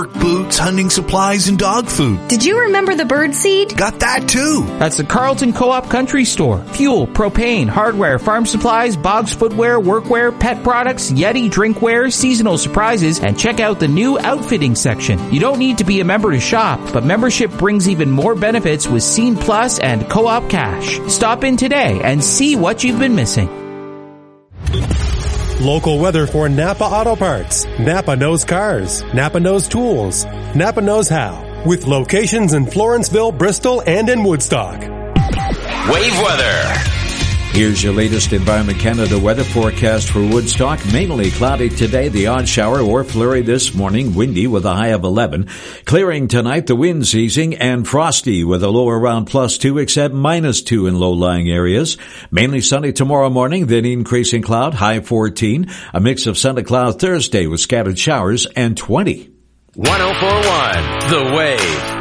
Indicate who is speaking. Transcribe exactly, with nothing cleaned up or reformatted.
Speaker 1: boots, hunting supplies, and dog food.
Speaker 2: Did you remember the bird seed?
Speaker 1: Got that too.
Speaker 3: That's the Carlton Co-op Country Store. Fuel, propane, hardware, farm supplies, Bob's footwear, workwear, pet products, Yeti drinkware, seasonal surprises, and check out the new outfitting section. You don't need to be a member to shop, but membership brings even more benefits with Scene Plus and Co-op Cash. Stop in today and see what you've been missing.
Speaker 4: Local weather for Napa Auto Parts. Napa knows cars. Napa knows tools. Napa knows how. With locations in Florenceville, Bristol, and in Woodstock.
Speaker 5: Wave weather.
Speaker 6: Here's your latest Environment Canada weather forecast for Woodstock. Mainly cloudy today, the odd shower or flurry this morning, windy with a high of eleven. Clearing tonight, the wind's easing, and frosty with a low around plus two, except minus two in low-lying areas. Mainly sunny tomorrow morning, then increasing cloud, high fourteen. A mix of sun to cloud Thursday with scattered showers, and twenty.
Speaker 5: one oh four point one The Wave.